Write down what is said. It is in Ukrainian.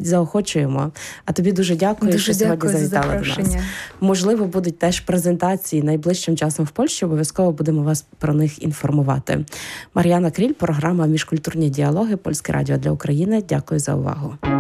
заохочуємо. А тобі дуже дякую, що сьогодні завітала до нас. Можливо, будуть теж презентації найближчим часом в Польщі, обов'язково будемо вас про них інформувати. Мар'яна Кріль, програма «Міжкультурні діалоги», Польське радіо для України. Дякую за увагу.